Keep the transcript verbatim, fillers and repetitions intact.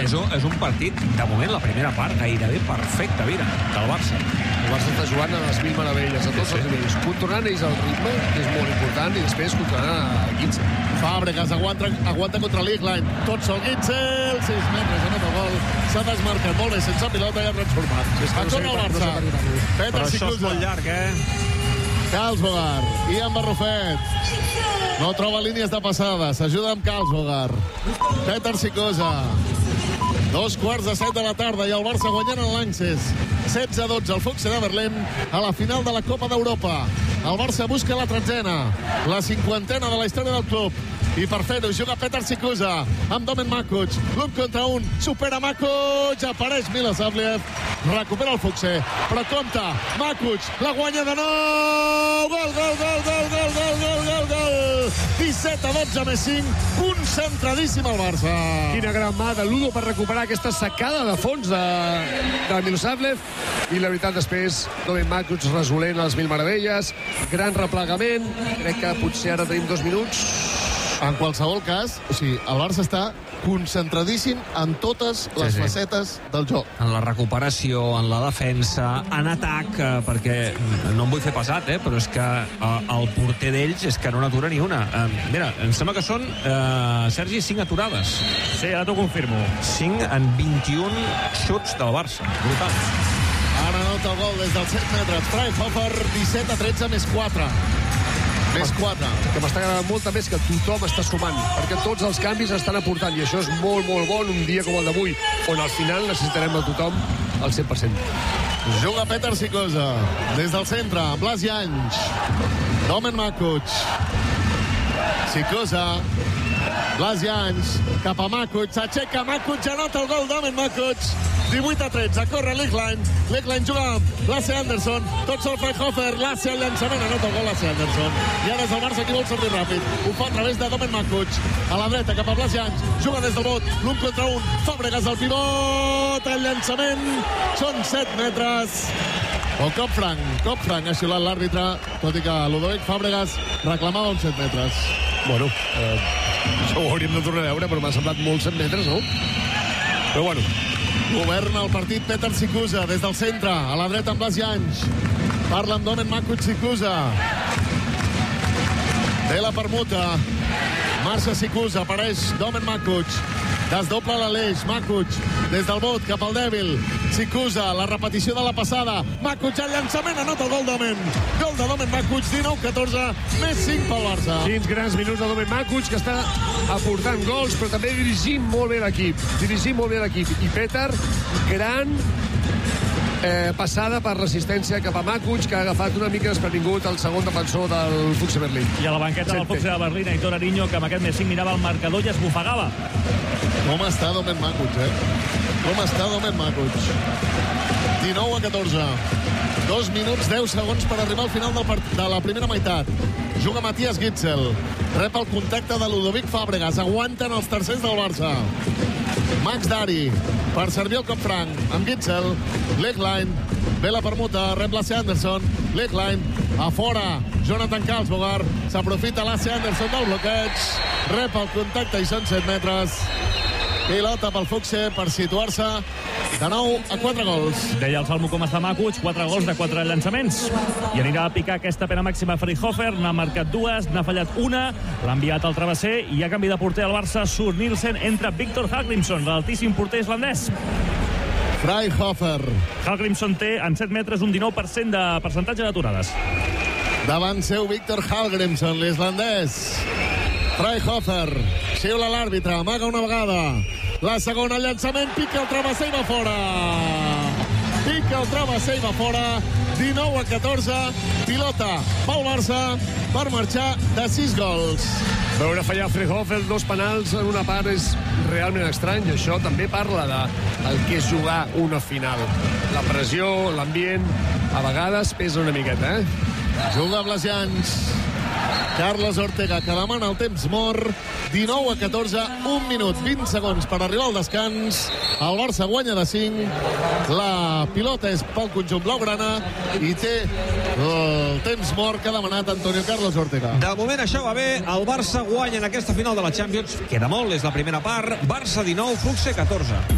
és un, és un partit, de moment, la primera part gairebé perfecta, mira, del Barça. El Barça està jugant a les mil meravelles, a tots Sí, sí. els nivells. Controlant ells el ritme, que és molt important, i després controlant a Gitzel. Fàbregas aguanta, aguanta contra l'Igline. Tot sol Gitzel. sis metres, anota gol. S'ha desmarcat molt bé, sense pilota i ha transformat. És que A no torna sé el per- no sé Barça. per arribar-hi. Peter Però això és Sikusa. molt llarg, eh? Karlsbogar. Ian Barrufet. No troba línies de passada. S'ajuda amb Karlsbogar. Peter Sikusa. Dos quarts de set de la tarda i el Barça guanyant en l'Anxes. setze a dotze el Fuxe de Berlín a la final de la Copa d'Europa. El Barça busca la tretzena, la cinquantena de la història del club. I per fer-ho juga Peter Sikusa amb Domen Makuc. L'un contra un. Supera Makuc. Apareix Milosavljev. Recupera el Fuxe. Però compta. Makuc la guanya de nou. Gol, gol, gol, gol, gol, gol, gol, gol, gol. disset a dotze més cinc. Concentradíssim el Barça. Quina gran mà de Ludo per recuperar aquesta secada de fons de, de Milosavljev. I la veritat, després, Domen Makuc resolent a les mil meravelles. Gran replegament. Crec que potser ara tenim dos minuts. En qualsevol cas, o sigui, el Barça està concentradíssim en totes les sí. facetes del joc. En la recuperació, en la defensa, en atac, eh, perquè no em vull fer pesat, eh, però és que eh, el porter d'ells és que no n'atura ni una. Eh, mira, em sembla que són, eh, Sergi, cinc aturades. Sí, ara t'ho confirmo. cinc en vint-i-un xuts del Barça. Brutal. Ara nota el gol des dels set metres. Freihofer, disset a tretze més quatre. Més quatre. Que m'està agradant molt també és que tothom està sumant, perquè tots els canvis estan aportant, i això és molt, molt bon un dia com el d'avui, on al final necessitarem de tothom al cent per cent. Juga Peter Sikusa. Des del centre, Blas Janys. Domen Makuc. Sikusa. Blas Janys. Cap a Makuc. S'aixeca Makuc. Anota el gol Domen Makuc. divuit a tretze. Corre l'Igline. L'Igline juga amb Lasse Anderson. Tot sol Freihofer. Lasse al llançament. Anota el gol Lasse Anderson. I ara és el Barça qui vol sortir ràpid. Ho fa a través de Domen Makuc. A la dreta cap a Blas Janys. Juga des del bot. L'un contra un. Fàbregas al pivot. El llançament. Són set metres. O cop franc. Cop franc ha xiulat l'àrbitre, tot i que Ludovic Fàbregas reclamava uns set metres. Bueno, eh, això ho hauríem de tornar a veure, però m'ha semblat molts set metres, no? Però bueno, Governa el partit Peter Sikusa des del centre, a la dreta amb Blas Janys. Parla amb Domen Makuc Sikusa. Té la permuta. Marxa Sikusa, apareix Domen Makuc. Desdobla l'Aleix, Makuc. Des del bot cap al dèbil. Sikusa, la repetició de la passada. Makuc al llançament, anota el gol Domen. Gol de Domen Makuc, dinou a catorze, més cinc pel Barça. quins grans minuts de Domen Makuc, que està aportant gols, però també dirigint molt bé l'equip. Dirigint molt bé l'equip. I Peter, gran eh, passada per resistència cap a Makuc, que ha agafat una mica desprevingut el segon defensor del Fuxe Berlín. I a la banqueta del Fuxe de Berlín, Aitor Ariño, que amb aquest més cinc mirava el marcador i es bufegava. Com està Domen Makuc, eh? Com està Domen Makuc? dinou a catorze. Dos minuts, deu segons per arribar al final del part... de la primera meitat. Juga Matías Gitzel. Rep el contacte de Ludovic Fàbregas. Aguanten els tercers del Barça. Max Dari per servir el cop franc amb Gitzel. L'Egline. Ve la permuta. Rep Lasse Anderson. L'Egline. A fora. Jonathan Karlsbogar. S'aprofita Lasse Anderson del bloqueig. Rep el contacte i són set metres. Pilota pel Fuxe per situar-se de nou a quatre gols. Deia el Salmo com està Makuc, quatre gols de quatre llançaments. I anirà a picar aquesta pena màxima Freihofer, n'ha marcat dues, n'ha fallat una, l'ha enviat al travesser i a canvi de porter al Barça surt Nielsen entre Viktor Hallgrímsson, l'altíssim porter islandès. Freihofer. Hallgrímsson té en set metres un dinou per cent de percentatge d'aturades. Davant seu Viktor Hallgrímsson, l'islandès. Freihofer. Xiula l'àrbitre, amaga una vegada. La segona, el llançament, pica el travesser i va fora. Pica el travesser i va fora. dinou a catorze. Pilota pel Barça per marxar de sis gols. Veure fallar Freihofer dos penals en una part és realment estrany. Això també parla de el que és jugar una final. La pressió, l'ambient, a vegades pesa una miqueta, eh? Juga Blas Janys. Carles Ortega, que demana el temps mort. dinou a catorze, un minut, vint segons per arribar al descans. El Barça guanya de cinc. La pilota és pel conjunt blaugrana i té el temps mort que ha demanat Antonio Carlos Ortega. De moment això va bé. El Barça guanya en aquesta final de la Champions. Queda molt, és la primera part. Barça dinou, Fuxe catorze.